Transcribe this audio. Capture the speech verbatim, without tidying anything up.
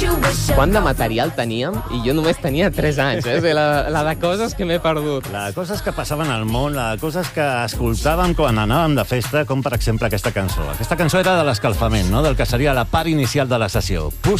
Quant de material teníem? I jo només tenia tres anys, eh? La, la de coses que m'he perdut. La de coses que passaven al món, la de coses que escoltàvem quan anàvem de festa, com per exemple aquesta cançó. Aquesta cançó era de l'escalfament, no? Del que seria la part inicial de la sessió. Pussy